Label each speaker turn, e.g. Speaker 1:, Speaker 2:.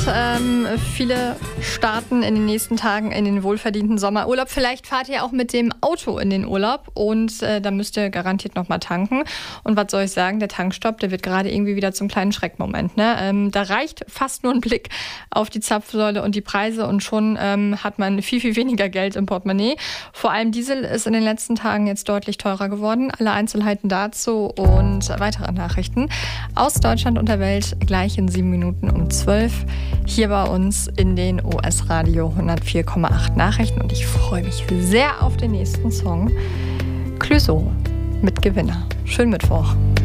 Speaker 1: Viele starten in den nächsten Tagen in den wohlverdienten Sommerurlaub. Vielleicht fahrt ihr auch mit dem Auto in den Urlaub und da müsst ihr garantiert nochmal tanken. Und was soll ich sagen, der Tankstopp, der wird gerade irgendwie wieder zum kleinen Schreckmoment. Ne? Da reicht fast nur ein Blick auf die Zapfsäule und die Preise und schon hat man viel, viel weniger Geld im Portemonnaie. Vor allem Diesel ist in den letzten Tagen jetzt deutlich teurer geworden. Alle Einzelheiten dazu und weitere Nachrichten aus Deutschland und der Welt gleich in 7 Minuten um 12 hier bei uns in den OS Radio 104,8 Nachrichten. Und ich freue mich sehr auf den nächsten Song. Clouseau mit Gewinner. Schönen Mittwoch.